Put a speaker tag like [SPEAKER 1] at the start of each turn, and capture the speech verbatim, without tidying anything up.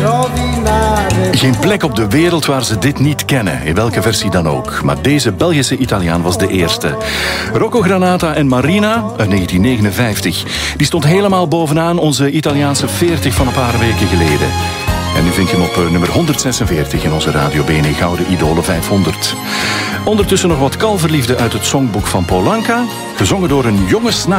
[SPEAKER 1] Geen plek op de wereld waar ze dit niet kennen, in welke versie dan ook. Maar deze Belgische Italiaan was de eerste. Rocco Granata en Marina uit negentien negenenvijftig. Die stond helemaal bovenaan onze Italiaanse veertig van een paar weken geleden. En nu vind je hem op nummer honderdzesenveertig in onze Radio B N E Gouden Idolen vijfhonderd. Ondertussen nog wat kalverliefde uit het songboek van Paul Anka, gezongen door een jonge snaar.